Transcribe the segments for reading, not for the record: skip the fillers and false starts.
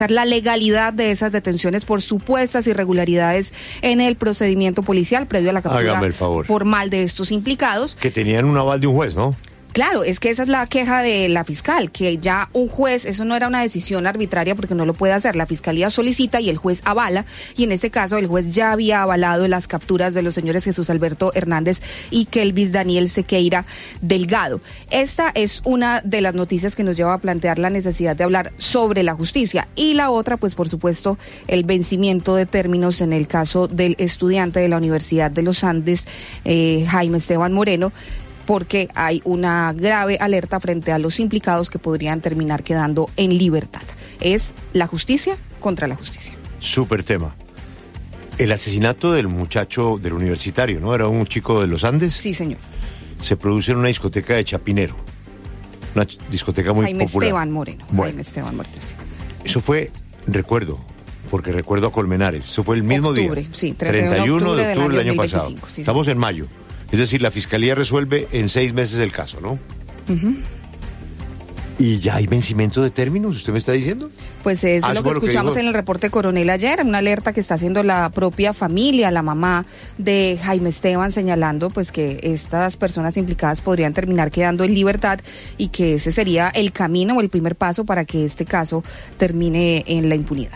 la legalidad de esas detenciones por supuestas irregularidades en el procedimiento policial previo a la captura formal de estos implicados. Que tenían un aval de un juez, ¿no? Claro, es que esa es la queja de la fiscal, que ya un juez, eso no era una decisión arbitraria porque no lo puede hacer, la fiscalía solicita y el juez avala, y en este caso el juez ya había avalado las capturas de los señores Jesús Alberto Hernández y Kelvis Daniel Sequeira Delgado. Esta es una de las noticias que nos lleva a plantear la necesidad de hablar sobre la justicia, y la otra, pues por supuesto, el vencimiento de términos en el caso del estudiante de la Universidad de los Andes, Jaime Esteban Moreno, porque hay una grave alerta frente a los implicados que podrían terminar quedando en libertad. Es la justicia contra la justicia. Súper tema. El asesinato del muchacho del universitario, ¿no? ¿Era un chico de los Andes? Sí, señor. Se produce en una discoteca de Chapinero. Una discoteca muy Jaime popular. Esteban Moreno. Bueno, Jaime Esteban Moreno, sí. Eso fue, porque recuerdo a Colmenares. Eso fue el mismo día. Sí, 31 de octubre del año 2025, pasado. Sí, estamos en mayo. Es decir, la fiscalía resuelve en 6 meses el caso, ¿no? Uh-huh. ¿Y ya hay vencimiento de términos, usted me está diciendo? Pues es lo que escuchamos en el reporte Coronel ayer, una alerta que está haciendo la propia familia, la mamá de Jaime Esteban, señalando pues que estas personas implicadas podrían terminar quedando en libertad y que ese sería el camino o el primer paso para que este caso termine en la impunidad.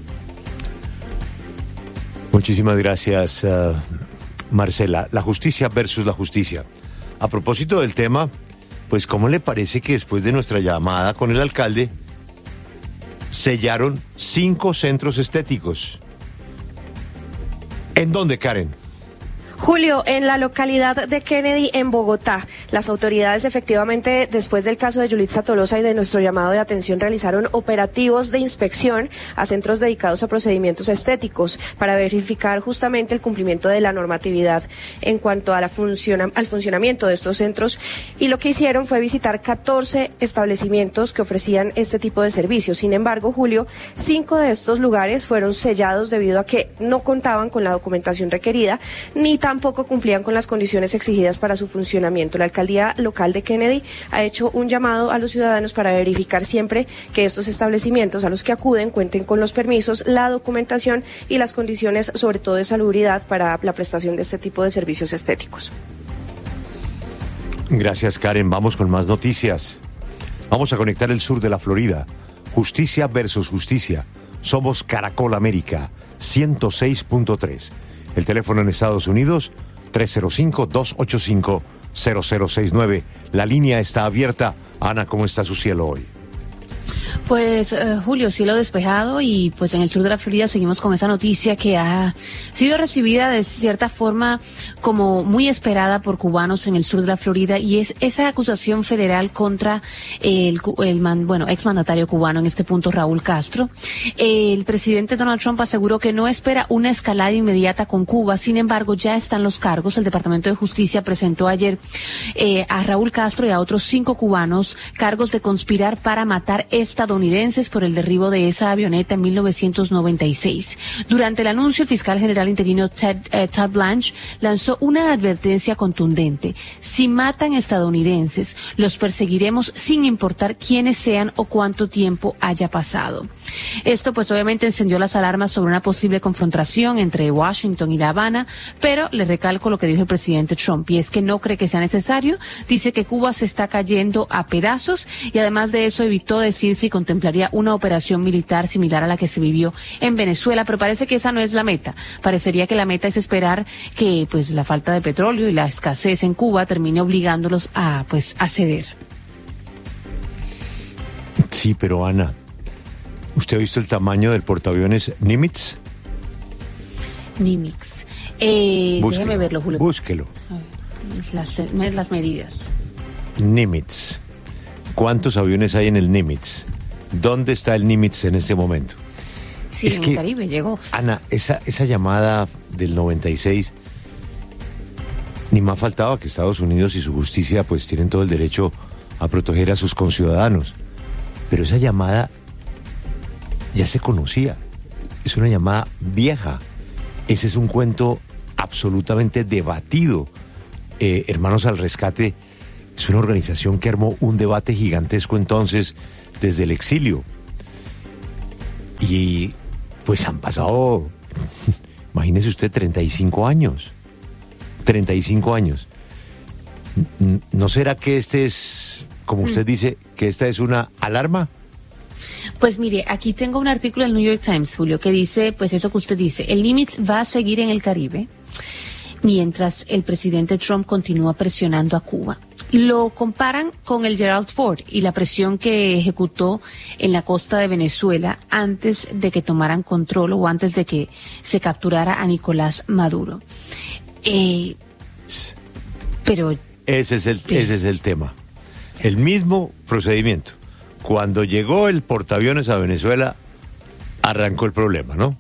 Muchísimas gracias, Marcela. La justicia versus la justicia. A propósito del tema, pues ¿cómo le parece que después de nuestra llamada con el alcalde sellaron 5 centros estéticos? ¿En dónde, Karen? Julio, en la localidad de Kennedy, en Bogotá, las autoridades efectivamente, después del caso de Yulitza Tolosa y de nuestro llamado de atención, realizaron operativos de inspección a centros dedicados a procedimientos estéticos para verificar justamente el cumplimiento de la normatividad en cuanto a al funcionamiento de estos centros, y lo que hicieron fue visitar 14 establecimientos que ofrecían este tipo de servicios. Sin embargo, Julio, 5 de estos lugares fueron sellados debido a que no contaban con la documentación requerida, ni tampoco cumplían con las condiciones exigidas para su funcionamiento. La alcaldía local de Kennedy ha hecho un llamado a los ciudadanos para verificar siempre que estos establecimientos a los que acuden cuenten con los permisos, la documentación y las condiciones, sobre todo de salubridad, para la prestación de este tipo de servicios estéticos. Gracias, Karen. Vamos con más noticias. Vamos a conectar el sur de la Florida. Justicia versus justicia. Somos Caracol América 106.3. El teléfono en Estados Unidos, 305-285-0069. La línea está abierta. Ana, ¿cómo está su cielo hoy? Pues, Julio, cielo despejado, y pues en el sur de la Florida seguimos con esa noticia que ha sido recibida de cierta forma como muy esperada por cubanos en el sur de la Florida, y es esa acusación federal contra el exmandatario cubano, en este punto Raúl Castro. El presidente Donald Trump aseguró que no espera una escalada inmediata con Cuba, sin embargo ya están los cargos. El Departamento de Justicia presentó ayer a Raúl Castro y a otros 5 cubanos cargos de conspirar para matar estadounidenses por el derribo de esa avioneta en 1996. Durante el anuncio, el fiscal general interino Todd Blanche lanzó una advertencia contundente: si matan estadounidenses, los perseguiremos sin importar quiénes sean o cuánto tiempo haya pasado. Esto pues obviamente encendió las alarmas sobre una posible confrontación entre Washington y La Habana, pero le recalco lo que dijo el presidente Trump, y es que no cree que sea necesario. Dice que Cuba se está cayendo a pedazos, y además de eso evitó decir si contemplaría una operación militar similar a la que se vivió en Venezuela, pero parece que esa no es la meta. Parecería que la meta es esperar que pues la falta de petróleo y la escasez en Cuba termine obligándolos a ceder. Sí, pero Ana, ¿usted ha visto el tamaño del portaaviones Nimitz? Nimitz. Déjeme verlo, Julio. Búsquelo. Las medidas. Nimitz. ¿Cuántos aviones hay en el Nimitz? ¿Dónde está el Nimitz en este momento? Sí, en el Caribe llegó. Ana, esa llamada del 96, ni más faltaba que Estados Unidos y su justicia pues tienen todo el derecho a proteger a sus conciudadanos. Pero esa llamada ya se conocía. Es una llamada vieja. Ese es un cuento absolutamente debatido. Hermanos al Rescate es una organización que armó un debate gigantesco entonces desde el exilio. Y pues han pasado, imagínese usted, 35 años. 35 años. ¿No será que este es, como usted dice, que esta es una alarma? Pues mire, aquí tengo un artículo del New York Times, Julio, que dice, pues eso que usted dice, el límite va a seguir en el Caribe mientras el presidente Trump continúa presionando a Cuba. Lo comparan con el Gerald Ford y la presión que ejecutó en la costa de Venezuela antes de que tomaran control o antes de que se capturara a Nicolás Maduro. Pero ese es el tema. El mismo procedimiento. Cuando llegó el portaaviones a Venezuela, arrancó el problema, ¿no?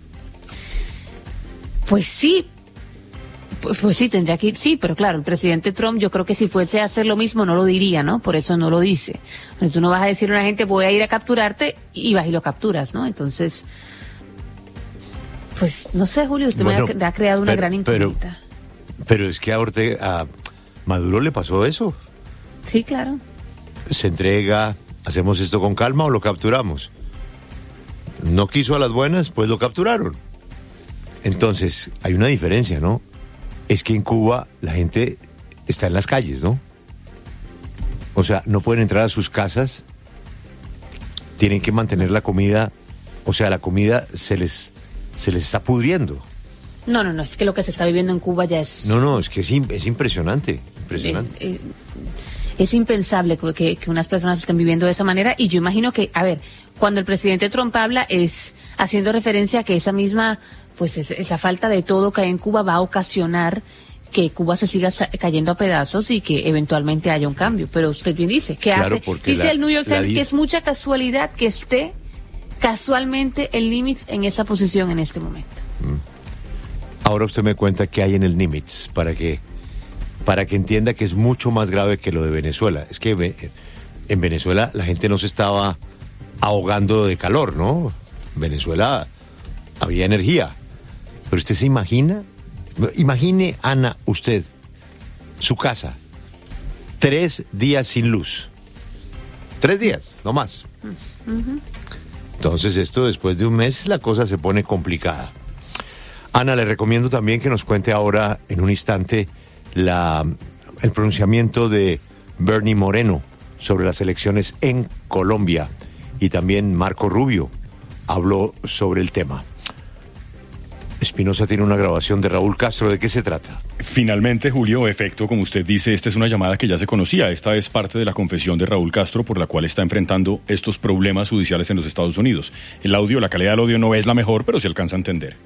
Pues sí. Pues sí, tendría que ir, sí, pero claro, el presidente Trump, yo creo que si fuese a hacer lo mismo no lo diría, ¿no? Por eso no lo dice. Pero tú no vas a decir a una gente, voy a ir a capturarte, y vas y lo capturas, ¿no? Entonces, pues no sé, Julio, usted me ha creado una gran incógnita. Pero es que a Maduro le pasó eso. Sí, claro. Se entrega, hacemos esto con calma o lo capturamos. No quiso a las buenas, pues lo capturaron. Entonces, hay una diferencia, ¿no? Es que en Cuba la gente está en las calles, ¿no? O sea, no pueden entrar a sus casas, tienen que mantener la comida, o sea, la comida se les está pudriendo. No, es que lo que se está viviendo en Cuba ya es... No, es que es impresionante. Es impensable que unas personas estén viviendo de esa manera, y yo imagino que, a ver, cuando el presidente Trump habla es haciendo referencia a que esa misma, pues esa falta de todo que hay en Cuba va a ocasionar que Cuba se siga cayendo a pedazos y que eventualmente haya un cambio. Pero usted bien dice, ¿qué hace? Dice el New York Times que es mucha casualidad que esté casualmente el Nimitz en esa posición en este momento. Ahora usted me cuenta qué hay en el Nimitz para que entienda que es mucho más grave que lo de Venezuela. Es que en Venezuela la gente no se estaba ahogando de calor, ¿no? En Venezuela había energía. Pero usted se imagine, Ana, usted, su casa, 3 días sin luz. 3 días, no más. Entonces esto después de un mes la cosa se pone complicada. Ana, le recomiendo también que nos cuente ahora, en un instante, el pronunciamiento de Bernie Moreno sobre las elecciones en Colombia. Y también Marco Rubio habló sobre el tema. Espinosa tiene una grabación de Raúl Castro. ¿De qué se trata? Finalmente, Julio, efecto, como usted dice, esta es una llamada que ya se conocía. Esta es parte de la confesión de Raúl Castro por la cual está enfrentando estos problemas judiciales en los Estados Unidos. El audio, la calidad del audio no es la mejor, pero se alcanza a entender.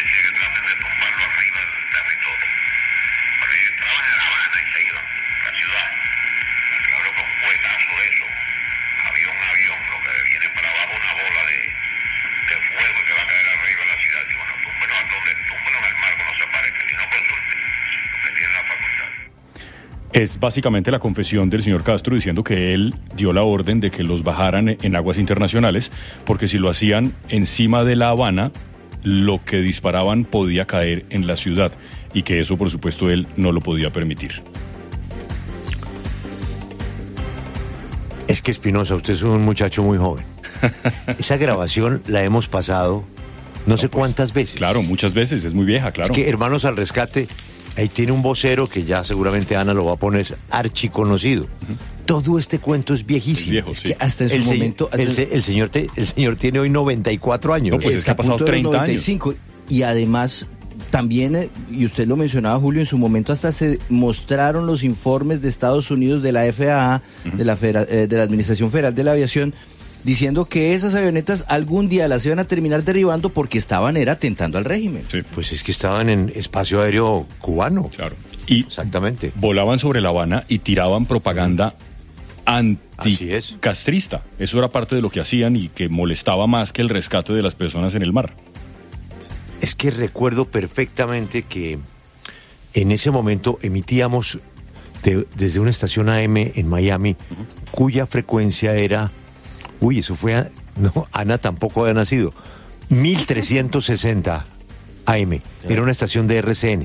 Es básicamente la confesión del señor Castro diciendo que él dio la orden de que los bajaran en aguas internacionales, porque si lo hacían encima de La Habana, lo que disparaban podía caer en la ciudad, y que eso, por supuesto, él no lo podía permitir. Es que, Espinosa, usted es un muchacho muy joven. Esa grabación la hemos pasado no sé cuántas veces. Claro, muchas veces, es muy vieja, claro. Es que Hermanos al Rescate, ahí tiene un vocero que ya seguramente Ana lo va a poner, archiconocido. Todo este cuento es viejísimo. Es viejo, es sí. que hasta en su momento... El señor tiene hoy 94 años. No, pues es que ha pasado 30 95, años. Y además... También, y usted lo mencionaba, Julio, en su momento hasta se mostraron los informes de Estados Unidos, de la FAA, de la Administración Federal de la Aviación, diciendo que esas avionetas algún día las iban a terminar derribando porque estaban atentando al régimen. Sí. Pues es que estaban en espacio aéreo cubano. Claro. Y exactamente. Volaban sobre La Habana y tiraban propaganda anticastrista. Eso era parte de lo que hacían y que molestaba más que el rescate de las personas en el mar. Es que recuerdo perfectamente que en ese momento emitíamos desde una estación AM en Miami, cuya frecuencia era, eso fue, no, Ana tampoco había nacido, 1360 AM, era una estación de RCN,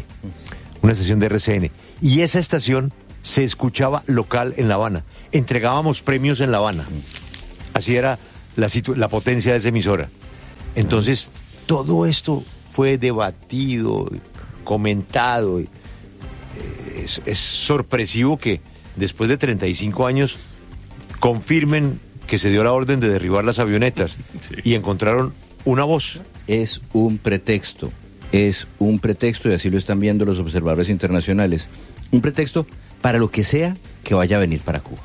y esa estación se escuchaba local en La Habana, entregábamos premios en La Habana, así era la potencia de esa emisora. Entonces, todo esto fue debatido, comentado. Es sorpresivo que después de 35 años confirmen que se dio la orden de derribar las avionetas y encontraron una voz. Es un pretexto y así lo están viendo los observadores internacionales. Un pretexto para lo que sea que vaya a venir para Cuba.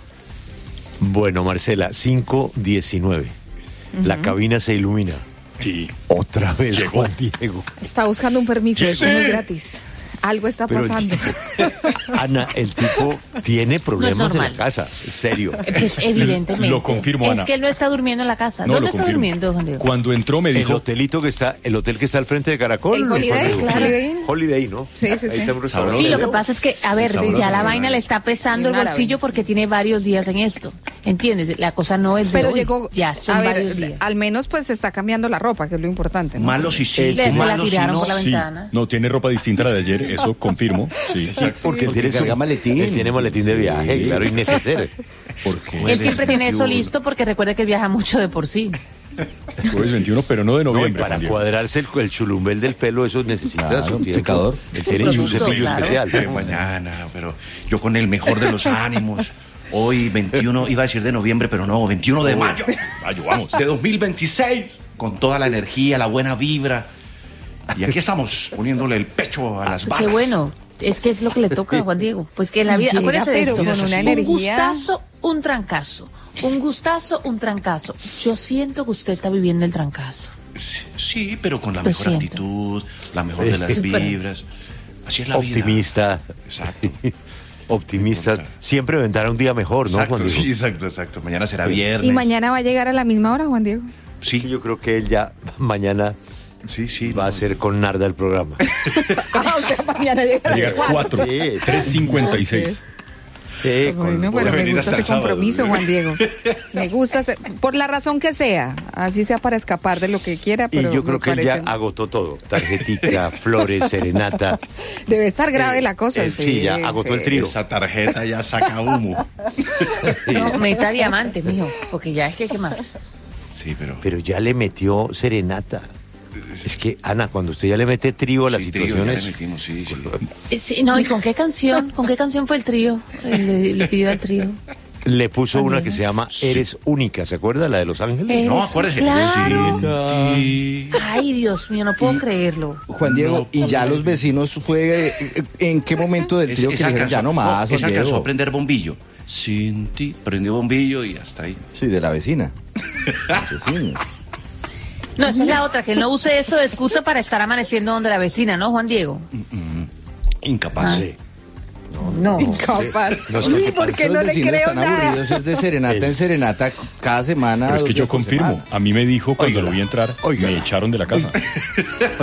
Bueno, Marcela, 5:19. La cabina se ilumina. Sí. Otra vez, Llegó. Juan Diego. Está buscando un permiso, Sí. eso no es gratis. Algo está Pero pasando. Ana, el tipo tiene problemas en la normal. casa, en serio. Pues evidentemente. Lo confirmo, Ana. Es que él no está durmiendo en la casa. No, ¿Dónde lo está confirmo. durmiendo, Juan Diego? Cuando entró me El dijo, hotel que está al frente de Caracol. El Holiday, Juan Diego. claro. Holiday, ¿no? Sí, sí, Ahí sí. está un restaurante. Sí, lo que pasa es que, a ver, Sabroso, ya la sí, vaina le está pesando Y el un bolsillo árabe. porque tiene varios días en esto. ¿Entiendes? La cosa no es de Pero hoy, llegó, ya son a varios ver, días. al menos pues se está cambiando la ropa, que es lo importante, ¿no? Malo si sí, Le la malo si tiraron no. por la sí, ventana. no, tiene ropa distinta a la de ayer, eso confirmo. Sí. Porque él tiene carga maletín. Él tiene maletín de viaje, Sí. claro, innecesario. Él siempre tiene eso listo porque recuerda que viaja mucho de por sí. Jueves 21, pero no de No, y noviembre. para Juan Diego. cuadrarse el chulumbel del pelo, eso necesita Claro, su un tiempo. secador. Él tiene un producto, cepillo claro. especial. Mañana, pero yo con el mejor de los ánimos. Hoy 21, iba a decir de noviembre, pero no, 21 de mayo. Mayo, vamos. De 2026. Con toda la energía, la buena vibra. Y aquí estamos, poniéndole el pecho a las balas. Qué bueno. Es que es lo que le toca a Juan Diego. Pues que en la vida, Llega, acuérdese de pero esto. con una Un energía. gustazo, un trancazo. Un gustazo, un trancazo. Yo siento que usted está viviendo el trancazo. Sí, pero con la Lo mejor siento. actitud, la mejor de las Súper. vibras. Así es la vida. Optimista. Exacto. Optimista. Siempre vendrá un día mejor, ¿no, Exacto, Juan Diego? sí, exacto. Mañana será viernes. Y mañana va a llegar a la misma hora, Juan Diego. Sí, yo creo que él ya mañana Sí. va a ser con Narda el programa. O sea, mañana llega a Llega las 4. 4, Sí. 3:56. Bueno, Voy pero a me venir gusta hasta ese el sábado. compromiso, Juan Diego. Me gusta, por la razón que sea, así sea para escapar de lo que quiera, Y pero yo creo me que él ya parece- agotó todo. Tarjetica, flores, serenata. Debe estar grave la cosa. Sí, ya agotó el trío. Esa tarjeta ya saca humo. No, meta diamantes, mijo. Porque ya es que, ¿qué más? Sí, pero... Pero ya le metió serenata. Es que, Ana, cuando usted ya le mete trío a las Sí, trío, ya le situaciones... metimos, sí. Sí, no, ¿y con qué canción? ¿Con qué canción fue el trío? Le pidió al trío. Le puso una También. que se llama Eres Única, ¿se acuerda? La de Los Ángeles. No, Eres- acuérdese. Claro. Sí. Ay, Dios mío, no puedo creerlo. Juan Diego, No, y ya los vecinos fue ¿en qué momento del trío que le dijeron ya no más, esa Juan alcanzó a Diego? prender bombillo. Sin ti, prendió bombillo y hasta ahí. Sí, de la vecina. Sí. No, esa es la otra, que él no use esto de excusa para estar amaneciendo donde la vecina, ¿no, Juan Diego? Incapaz. Sí. No. Capaz. No, Uy, ¿por qué Esos no le vecinos creo están nada? aburridos, es de serenata en serenata cada semana. Pero es que 2 yo días por confirmo. semana. A mí me dijo cuando Oiga. lo vi entrar, Oiga. me echaron de la casa.